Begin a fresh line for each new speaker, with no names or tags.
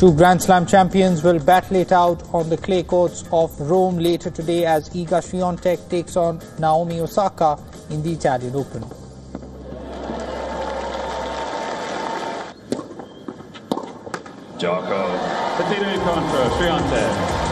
Two Grand Slam champions will battle it out on the clay courts of Rome later today as Iga Swiatek takes on Naomi Osaka in the Italian Open.
Gioco. Partita incontro, Swiatek.